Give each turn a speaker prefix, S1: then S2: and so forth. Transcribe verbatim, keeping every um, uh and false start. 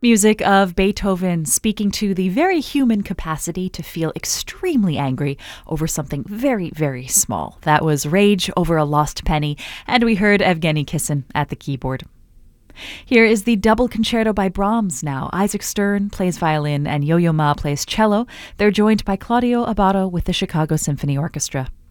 S1: Music of Beethoven speaking to the very human capacity to feel extremely angry over something very, very small. That was Rage Over a Lost Penny, and we heard Evgeny Kissin at the keyboard. Here is the double concerto by Brahms now. Isaac Stern plays violin and Yo-Yo Ma plays cello. They're joined by Claudio Abbado with the Chicago Symphony Orchestra.